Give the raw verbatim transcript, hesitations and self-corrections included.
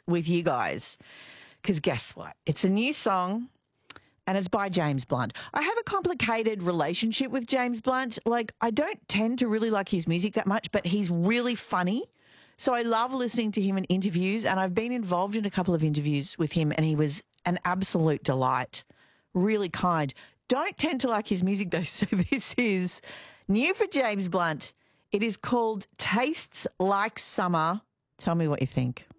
with you guys because guess what? It's a new song and it's by James Blunt. I have a complicated relationship with James Blunt. Like, I don't tend to really like his music that much, but he's really funny. So I love listening to him in interviews, and I've been involved in a couple of interviews with him, and he was an absolute delight, really kind. Don't tend to like his music though, so this is new for James Blunt. It is called Tastes Like Summer. Tell me what you think.